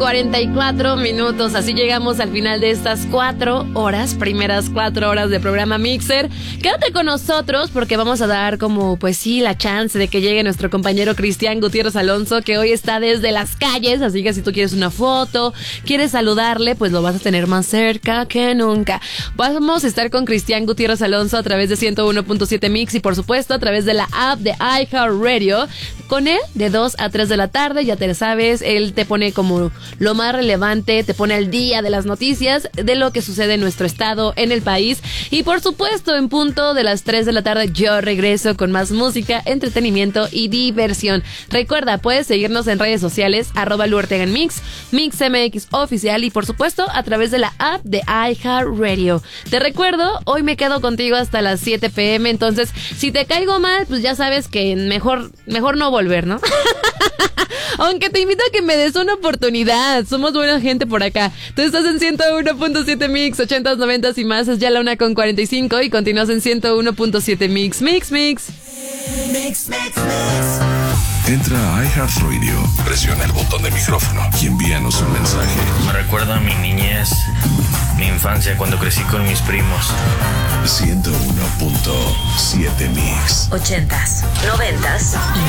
44 minutos. Así llegamos al final de estas 4 horas, primeras 4 horas de programa Mixer. Quédate con nosotros porque vamos a dar como, pues sí, la chance de que llegue nuestro compañero Cristian Gutiérrez Alonso, que hoy está desde las calles. Así que si tú quieres una foto, quieres saludarle, pues lo vas a tener más cerca que nunca. Vamos a estar con Cristian Gutiérrez Alonso a través de 101.7 Mix y por supuesto a través de la app de iHeartRadio. Con él de 2 a 3 de la tarde, ya te sabes, él te pone como lo más relevante, te pone al día de las noticias, de lo que sucede en nuestro estado, en el país. Y por supuesto, en punto de las 3 de la tarde, yo regreso con más música, entretenimiento y diversión. Recuerda, puedes seguirnos en redes sociales, @LuOrtegaMix, MixMX Oficial y por supuesto a través de la app de iHeartRadio. Te recuerdo, hoy me quedo contigo hasta las 7 p.m, entonces si te caigo mal, pues ya sabes que mejor no volver, ¿no? Aunque te invito a que me des una oportunidad. Somos buena gente por acá. Tú estás en 101.7 Mix, 80s, 90s y más. Es ya la 1:45 y continúas en 101.7 Mix. Mix. Entra a iHeartRadio, presiona el botón de micrófono y envíanos un mensaje. Me recuerda a mi niñez, mi infancia cuando crecí con mis primos. 101.7 Mix. 80s, 90s y